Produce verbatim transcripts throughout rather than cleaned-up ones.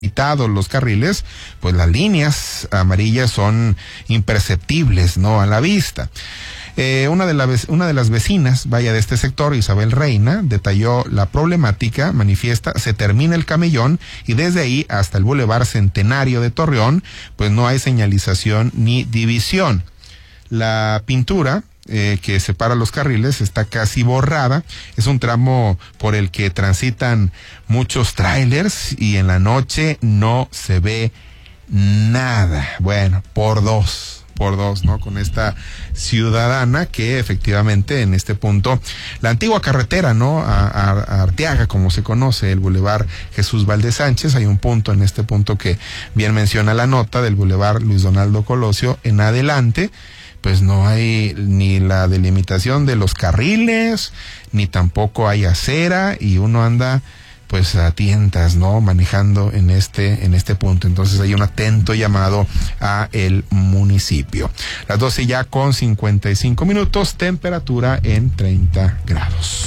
los carriles, pues las líneas amarillas son imperceptibles, ¿no?, a la vista. Eh, una de la, una de las vecinas, vaya, de este sector, Isabel Reina, detalló la problemática. Manifiesta: se termina el camellón y desde ahí hasta el Boulevard Centenario de Torreón, pues no hay señalización ni división. La pintura Eh, que separa los carriles está casi borrada. Es un tramo por el que transitan muchos tráilers y en la noche no se ve nada. Bueno, por dos, por dos, ¿no? Con esta ciudadana que efectivamente en este punto, la antigua carretera, ¿no?, a, a, a Arteaga, como se conoce, el Boulevard Jesús Valdez Sánchez, hay un punto en este punto que bien menciona la nota del Boulevard Luis Donaldo Colosio en adelante, pues no hay ni la delimitación de los carriles, ni tampoco hay acera, y uno anda pues a tientas, ¿no?, manejando en este, en este punto. Entonces hay un atento llamado a el municipio. Las doce ya con cincuenta y cinco minutos, temperatura en treinta grados.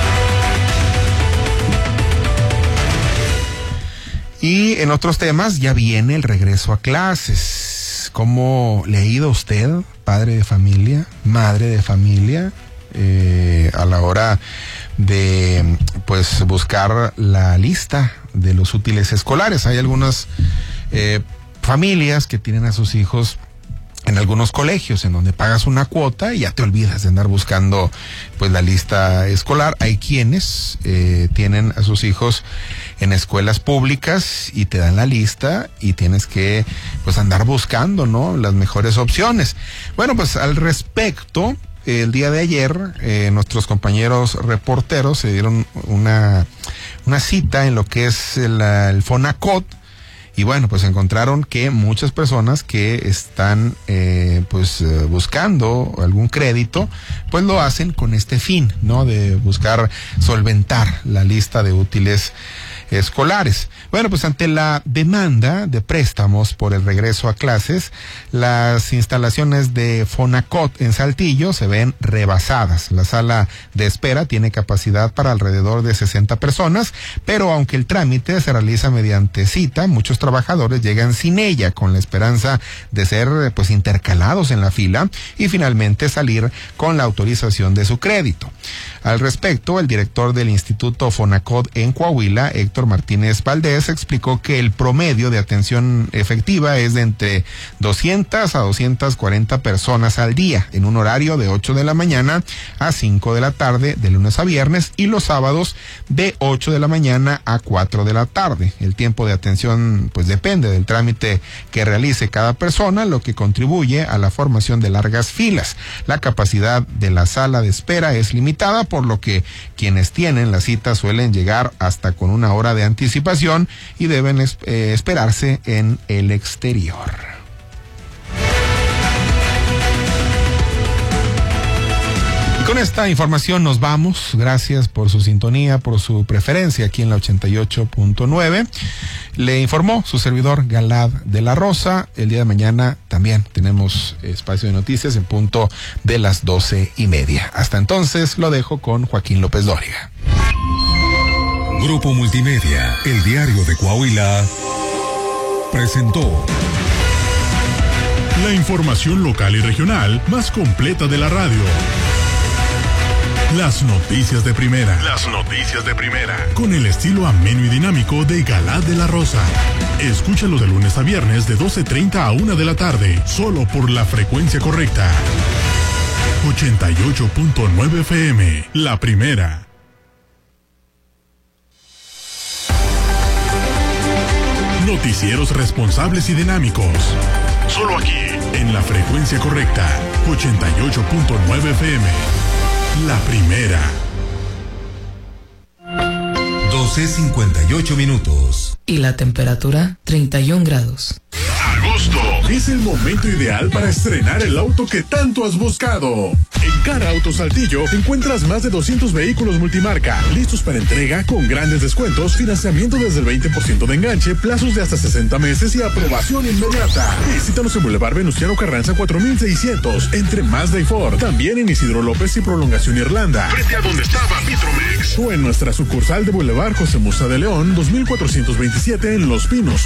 Y en otros temas, ya viene el regreso a clases. ¿Cómo le ha ido a usted, padre de familia, madre de familia, eh, a la hora de pues buscar la lista de los útiles escolares? Hay algunas eh, familias que tienen a sus hijos en algunos colegios en donde pagas una cuota y ya te olvidas de andar buscando pues la lista escolar. Hay quienes eh, tienen a sus hijos en escuelas públicas y te dan la lista y tienes que pues andar buscando, ¿no?, las mejores opciones. Bueno, pues al respecto, el día de ayer eh, nuestros compañeros reporteros se dieron una, una cita en lo que es el, el Fonacot. Y bueno, pues encontraron que muchas personas que están eh, pues eh, buscando algún crédito, pues lo hacen con este fin, ¿no?, de buscar solventar la lista de útiles escolares. Bueno, pues ante la demanda de préstamos por el regreso a clases, las instalaciones de Fonacot en Saltillo se ven rebasadas. La sala de espera tiene capacidad para alrededor de sesenta personas, pero aunque el trámite se realiza mediante cita, muchos trabajadores llegan sin ella, con la esperanza de ser pues intercalados en la fila y finalmente salir con la autorización de su crédito. Al respecto, el director del Instituto Fonacot en Coahuila, Héctor Martínez Valdés, explicó que el promedio de atención efectiva es de entre doscientas a doscientas cuarenta personas al día, en un horario de ocho de la mañana a cinco de la tarde, de lunes a viernes, y los sábados de ocho de la mañana a cuatro de la tarde. El tiempo de atención pues depende del trámite que realice cada persona, lo que contribuye a la formación de largas filas. La capacidad de la sala de espera es limitada, por lo que quienes tienen la cita suelen llegar hasta con una hora de anticipación y deben eh, esperarse en el exterior. Y con esta información nos vamos. Gracias por su sintonía, por su preferencia aquí en la ochenta y ocho punto nueve. Le informó su servidor Galad de la Rosa. El día de mañana también tenemos espacio de noticias en punto de las doce y media. Hasta entonces lo dejo con Joaquín López Dóriga. Grupo Multimedia, el diario de Coahuila, presentó la información local y regional más completa de la radio. Las noticias de primera. Las noticias de primera. Con el estilo ameno y dinámico de Galad de la Rosa. Escúchalo de lunes a viernes de doce treinta a una de la tarde, solo por la frecuencia correcta. ochenta y ocho punto nueve F M, la primera. Noticieros responsables y dinámicos. Solo aquí, en la frecuencia correcta. ochenta y ocho punto nueve F M. La primera. doce cincuenta y ocho minutos. Y la temperatura, treinta y un grados. A gusto. Es el momento ideal para estrenar el auto que tanto has buscado. En Cara Auto Saltillo encuentras más de doscientos vehículos multimarca, listos para entrega con grandes descuentos, financiamiento desde el veinte por ciento de enganche, plazos de hasta sesenta meses y aprobación inmediata. Visítanos en Boulevard Venustiano Carranza cuatro mil seiscientos, entre Mazda y Ford. También en Isidro López y Prolongación Irlanda, frente a donde estaba Vitromex. O en nuestra sucursal de Boulevard José Musa de León, dos mil cuatrocientos veintisiete en Los Pinos.